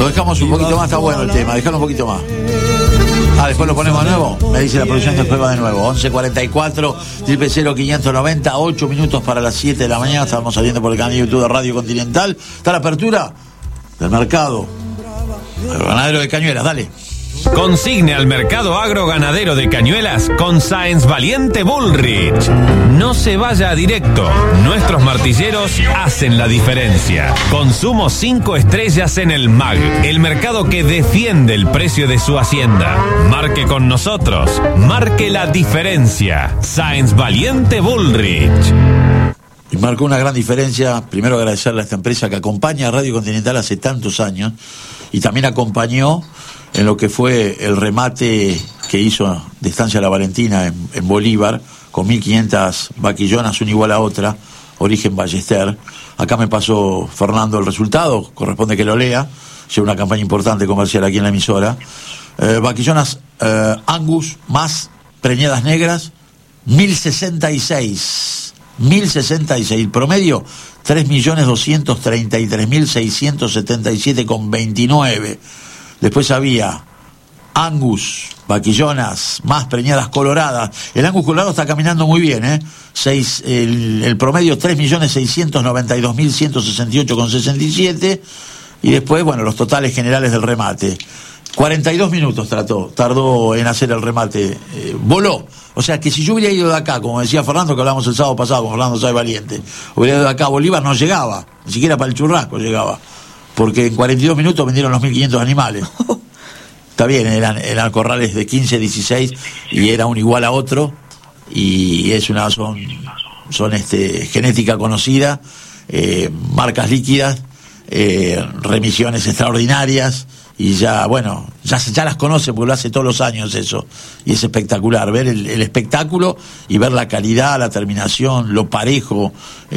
Lo dejamos un poquito más, está bueno el tema, dejalo un poquito más. Después lo ponemos de nuevo. Me dice la producción que después va de nuevo. 11:44, 00590, 8 minutos para las 7 de la mañana. Estamos saliendo por el canal de YouTube de Radio Continental. Está la apertura del mercado ganadero de Cañuelas, dale. Consigne al mercado agroganadero de Cañuelas con Sáenz Valiente Bullrich. No se vaya a directo. Nuestros martilleros hacen la diferencia. Consumo 5 estrellas en el MAG, el mercado que defiende el precio de su hacienda. Marque con nosotros. Marque la diferencia. Sáenz Valiente Bullrich. Y marcó una gran diferencia. Primero agradecerle a esta empresa que acompaña a Radio Continental hace tantos años y también acompañó en lo que fue el remate que hizo de Estancia La Valentina en Bolívar, con 1.500 vaquillonas, una igual a otra, origen Ballester. Acá me pasó Fernando el resultado, corresponde que lo lea, lleva una campaña importante comercial aquí en la emisora. Vaquillonas Angus más preñadas negras, 1.066. 1.066, promedio 3.233.677,29. Después había Angus, vaquillonas más preñadas coloradas. El Angus colorado está caminando muy bien, el promedio 3.692.168,67. Y después, bueno, los totales generales del remate. 42 minutos tardó en hacer el remate. Voló. O sea que si yo hubiera ido de acá, como decía Fernando, que hablamos el sábado pasado con Fernando Sáenz Valiente, hubiera ido de acá a Bolívar, no llegaba, ni siquiera para el churrasco llegaba, porque en 42 minutos vendieron los 1.500 animales. Está bien, eran corrales de 15, 16 y era un igual a otro, y es son genética conocida, marcas líquidas, remisiones extraordinarias. Y ya, bueno, ya las conoce porque lo hace todos los años eso. Y es espectacular ver el espectáculo y ver la calidad, la terminación, lo parejo.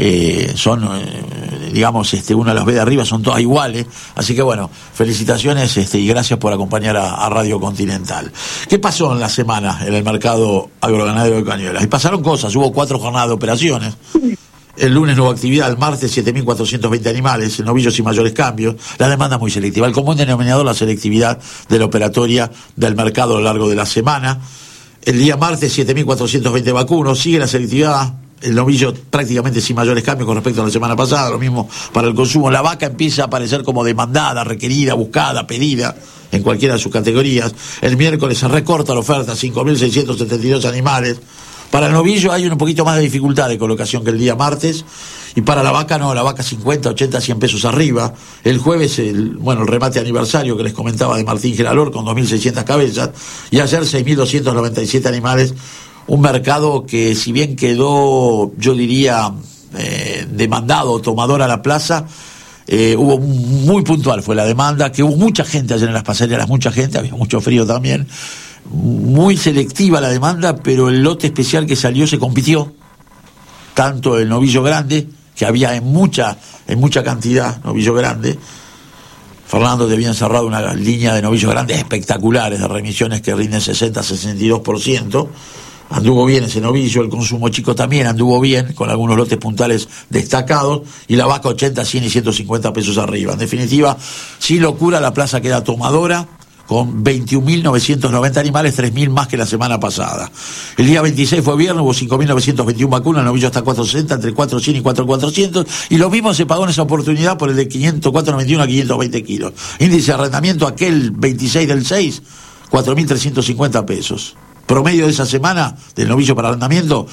Uno las ve de arriba, son todas iguales. Así que bueno, felicitaciones y gracias por acompañar a Radio Continental. ¿Qué pasó en la semana en el mercado agroganadero de Cañuelas? Y pasaron cosas, hubo 4 jornadas de operaciones. El lunes no hubo actividad, el martes 7.420 animales, el novillo sin mayores cambios, la demanda muy selectiva. El común denominador, la selectividad de la operatoria del mercado a lo largo de la semana. El día martes 7.420 vacunos, sigue la selectividad, el novillo prácticamente sin mayores cambios con respecto a la semana pasada, lo mismo para el consumo. La vaca empieza a aparecer como demandada, requerida, buscada, pedida en cualquiera de sus categorías. El miércoles se recorta la oferta, 5.672 animales. Para el novillo hay un poquito más de dificultad de colocación que el día martes, y para la vaca no, la vaca 50, 80, 100 pesos arriba. El jueves, el remate aniversario que les comentaba de Martín Geralor con 2.600 cabezas, y ayer 6.297 animales, un mercado que si bien quedó, yo diría, demandado, tomador a la plaza, hubo muy puntual fue la demanda, que hubo mucha gente ayer en las pasarelas, mucha gente, había mucho frío también. Muy selectiva la demanda, pero el lote especial que salió se compitió, tanto el novillo grande, que había en mucha cantidad, novillo grande. Fernando te había cerrado una línea de novillos grandes espectaculares, de remisiones que rinden 60-62%. Anduvo bien ese novillo, el consumo chico también anduvo bien, con algunos lotes puntales destacados, y la vaca 80, 100 y 150 pesos arriba. En definitiva, sin locura, la plaza queda tomadora, con 21.990 animales, 3.000 más que la semana pasada. El día 26 fue viernes, hubo 5.921 vacunas, el novillo hasta 460, entre 400 y 4.400, y lo mismo se pagó en esa oportunidad por el de 491 a 520 kilos. Índice de arrendamiento aquel 26 del 6, 4.350 pesos. Promedio de esa semana del novillo para arrendamiento,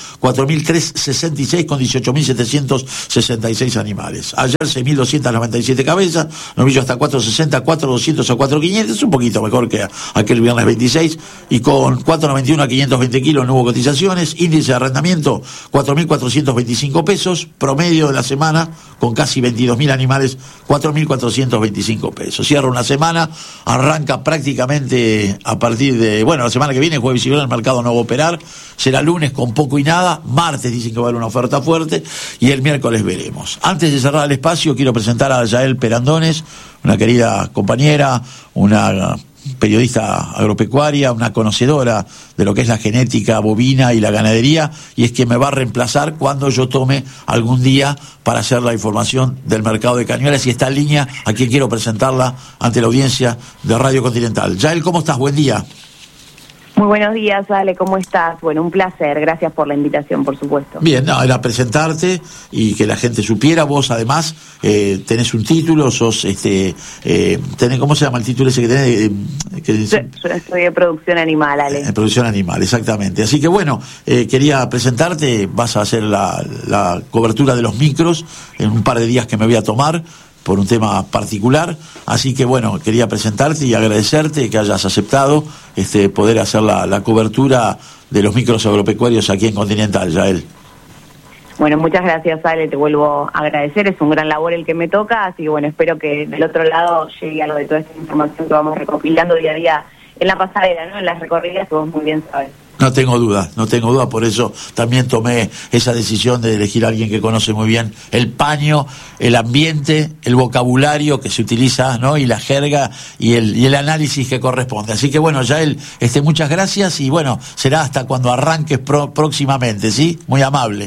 4.366 con 18.766 animales. Ayer 6.297 cabezas, novillo hasta 4.60, 4.200 a 4.500, un poquito mejor que aquel viernes 26, y con 4.91 a 520 kilos no hubo cotizaciones. Índice de arrendamiento, 4.425 pesos. Promedio de la semana, con casi 22.000 animales, 4.425 pesos. Cierra una semana, arranca prácticamente a partir de, la semana que viene, jueves y viernes, el mercado no va a operar, será lunes con poco y nada, martes dicen que va a haber una oferta fuerte, y el miércoles veremos. Antes de cerrar el espacio, quiero presentar a Yael Perandones, una querida compañera, una periodista agropecuaria, una conocedora de lo que es la genética bovina y la ganadería, y es que me va a reemplazar cuando yo tome algún día para hacer la información del mercado de Cañuelas, y está en línea, a quien quiero presentarla ante la audiencia de Radio Continental. Yael, ¿cómo estás? Buen día. Muy buenos días, Ale, ¿cómo estás? Bueno, un placer, gracias por la invitación, por supuesto. Bien, no, era presentarte y que la gente supiera. Vos además tenés un título, sos, tenés, ¿cómo se llama el título ese que tenés? Yo estoy de producción animal, Ale. Producción animal, exactamente. Así que bueno, quería presentarte, vas a hacer la cobertura de los micros en un par de días que me voy a tomar por un tema particular, así que bueno, quería presentarte y agradecerte que hayas aceptado poder hacer la cobertura de los micros agropecuarios aquí en Continental, Yael. Bueno, muchas gracias, Ale, te vuelvo a agradecer, es un gran labor el que me toca, así que bueno, espero que del otro lado llegue algo de toda esta información que vamos recopilando día a día en la pasarela, ¿no? En las recorridas, que vos muy bien sabes. No tengo duda, por eso también tomé esa decisión de elegir a alguien que conoce muy bien el paño, el ambiente, el vocabulario que se utiliza, ¿no? Y la jerga y el análisis que corresponde. Así que bueno, Yael, muchas gracias y bueno, será hasta cuando arranques próximamente, ¿sí? Muy amable.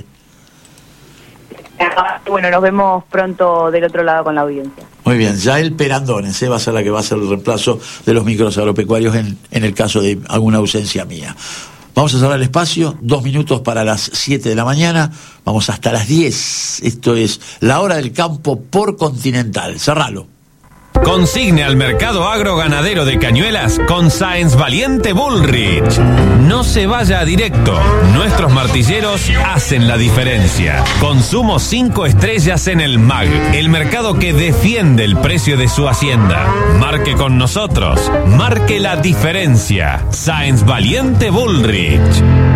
Bueno, nos vemos pronto del otro lado con la audiencia. Muy bien, Yael Perandones va a ser la que va a hacer el reemplazo de los micros agropecuarios en el caso de alguna ausencia mía. Vamos a cerrar el espacio, 2 minutos para las 7 de la mañana, vamos hasta las 10. Esto es La Hora del Campo por Continental. Cerralo. Consigne al mercado agroganadero de Cañuelas con Sáenz Valiente Bullrich. No se vaya a directo. Nuestros martilleros hacen la diferencia. Consumo 5 estrellas en el MAG, el mercado que defiende el precio de su hacienda. Marque con nosotros. Marque la diferencia. Sáenz Valiente Bullrich.